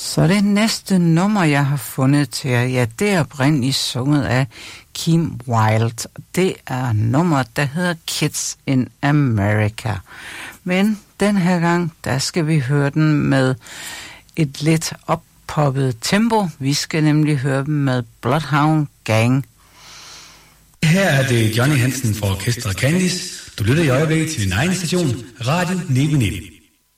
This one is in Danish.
Så det næste nummer, jeg har fundet til jer, ja, det er oprindeligt sunget af Kim Wilde. Det er nummer, der hedder Kids in America. Men den her gang, der skal vi høre den med et lidt oppoppet tempo. Vi skal nemlig høre dem med Bloodhound Gang. Her er det Johnny Hansen fra Orkestret Candice. Du lytter i øjeblikket til din egen station, Radio 99.